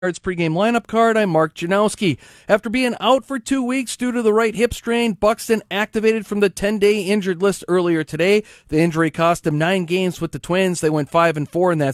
Pregame lineup card. I'm Mark Janowski. After being out for 2 weeks due to the right hip strain, Buxton activated from the 10-day injured list earlier today. The injury cost him 9 games with the Twins. They went 5-4 in that